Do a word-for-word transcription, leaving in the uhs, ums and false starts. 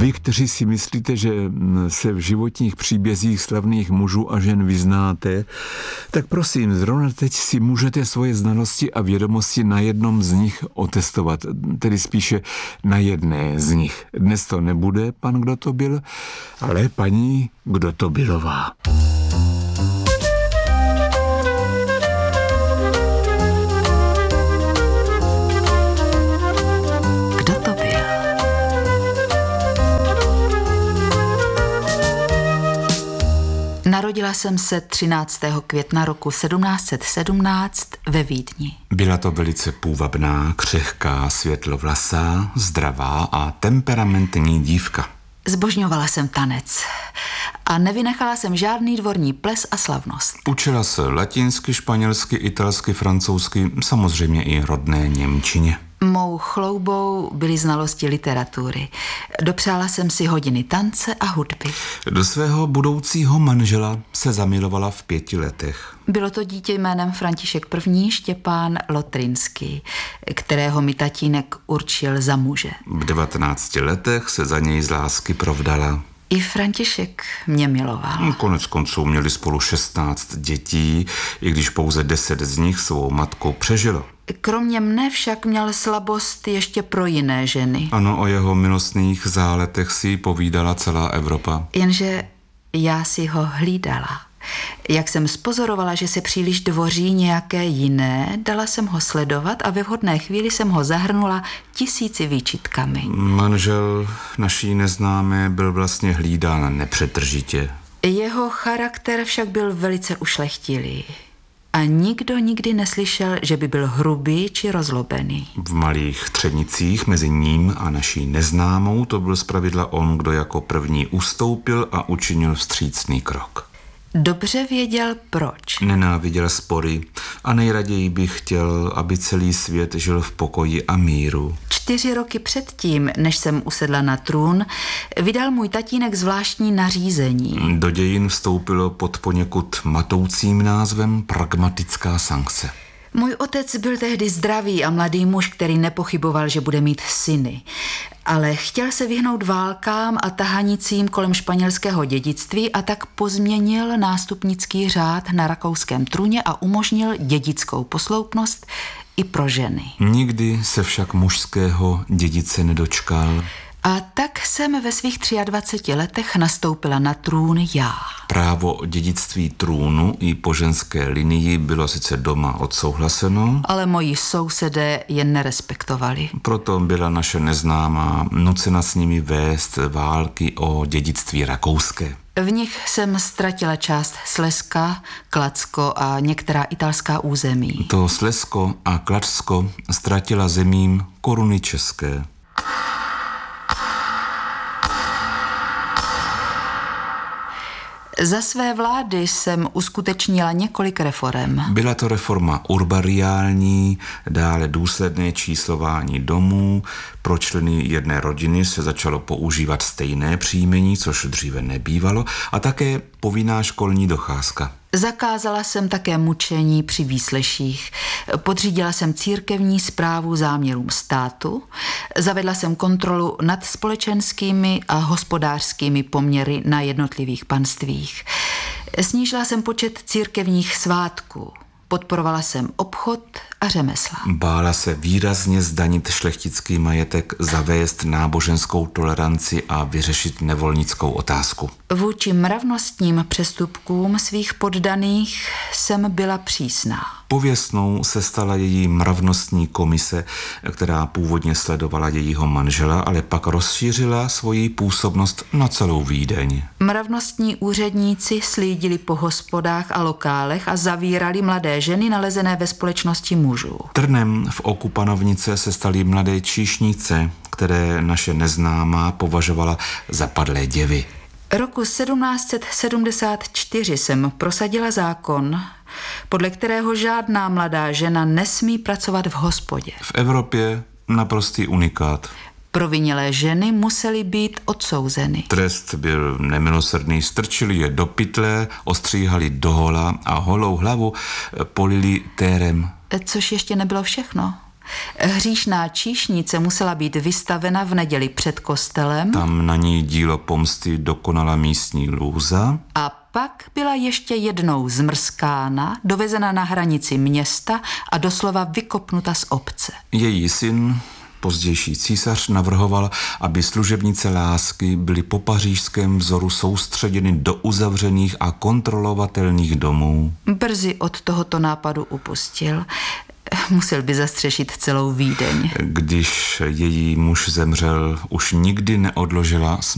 Vy, kteří si myslíte, že se v životních příbězích slavných mužů a žen vyznáte, tak prosím, zrovna teď si můžete svoje znalosti a vědomosti na jednom z nich otestovat, tedy spíše na jedné z nich. Dnes to nebude pan Kdo to byl, ale paní Kdo to bylová. Narodila jsem se třináctého května roku sedmnáct set sedmnáct ve Vídni. Byla to velice půvabná, křehká, světlovlasá, zdravá a temperamentní dívka. Zbožňovala jsem tanec a nevynechala jsem žádný dvorní ples a slavnost. Učila se latinsky, španělsky, italsky, francouzsky, samozřejmě i rodné němčině. Mou chloubou byly znalosti literatury. Dopřála jsem si hodiny tance a hudby. Do svého budoucího manžela se zamilovala v pěti letech. Bylo to dítě jménem František první. Štěpán Lotrinský, kterého mi tatínek určil za muže. V devatenácti letech se za něj z lásky provdala. I František mě miloval. Konec konců měli spolu šestnáct dětí, i když pouze deset z nich svou matkou přežilo. Kromě mne však měl slabost ještě pro jiné ženy. Ano, o jeho milostných záletech si povídala celá Evropa. Jenže já si ho hlídala. Jak jsem spozorovala, že se příliš dvoří nějaké jiné, dala jsem ho sledovat a ve vhodné chvíli jsem ho zahrnula tisíci výčitkami. Manžel naší neznámé byl vlastně hlídán nepřetržitě. Jeho charakter však byl velice ušlechtilý. A nikdo nikdy neslyšel, že by byl hrubý či rozlobený. V malých třenicích mezi ním a naší neznámou to byl zpravidla on, kdo jako první ustoupil a učinil vstřícný krok. Dobře věděl proč. Nenáviděl spory a nejraději bych chtěl, aby celý svět žil v pokoji a míru. Čtyři roky předtím, než jsem usedla na trůn, vydal můj tatínek zvláštní nařízení. Do dějin vstoupilo pod poněkud matoucím názvem pragmatická sankce. Můj otec byl tehdy zdravý a mladý muž, který nepochyboval, že bude mít syny. Ale chtěl se vyhnout válkám a tahanicím kolem španělského dědictví a tak pozměnil nástupnický řád na rakouském trůně a umožnil dědickou posloupnost i pro ženy. Nikdy se však mužského dědice nedočkal. A tak jsem ve svých dvaceti třech letech nastoupila na trůn já. Právo dědictví trůnu i po ženské linii bylo sice doma odsouhlaseno, ale moji sousedé je nerespektovali. Proto byla naše neznámá nucena s nimi vést války o dědictví rakouské. V nich jsem ztratila část Slezska, Kladsko a některá italská území. To Slezsko a Kladsko ztratila zemím koruny české. Za své vlády jsem uskutečnila několik reforem. Byla to reforma urbariální, dále důsledné číslování domů, pro členy jedné rodiny se začalo používat stejné příjmení, což dříve nebývalo, a také povinná školní docházka. Zakázala jsem také mučení při výsleších, podřídila jsem církevní správu záměrům státu, zavedla jsem kontrolu nad společenskými a hospodářskými poměry na jednotlivých panstvích. Snížila jsem počet církevních svátků, podporovala jsem obchod a řemesla. Bála se výrazně zdanit šlechtický majetek, zavést náboženskou toleranci a vyřešit nevolnickou otázku. Vůči mravnostním přestupkům svých poddaných jsem byla přísná. Pověstnou se stala její mravnostní komise, která původně sledovala jejího manžela, ale pak rozšířila svoji působnost na celou Vídeň. Mravnostní úředníci slídili po hospodách a lokálech a zavírali mladé ženy nalezené ve společnosti mužů. Trnem v oku panovnice se staly mladé číšnice, které naše neznámá považovala za padlé děvy. Roku sedmnáct set sedmdesát čtyři jsem prosadila zákon, podle kterého žádná mladá žena nesmí pracovat v hospodě. V Evropě naprostý unikát. Provinilé ženy musely být odsouzeny. Trest byl nemilosrdný, strčili je do pytle, ostříhali dohola a holou hlavu polili térem. Což ještě nebylo všechno. Hříšná číšnice musela být vystavena v neděli před kostelem. Tam na ní dílo pomsty dokonala místní lůza. A pak byla ještě jednou zmrskána, dovezena na hranici města a doslova vykopnuta z obce. Její syn, pozdější císař, navrhoval, aby služebnice lásky byly po pařížském vzoru soustředěny do uzavřených a kontrolovatelných domů. Brzy od tohoto nápadu upustil. Musel by zastřešit celou Vídeň. Když její muž zemřel, už nikdy neodložila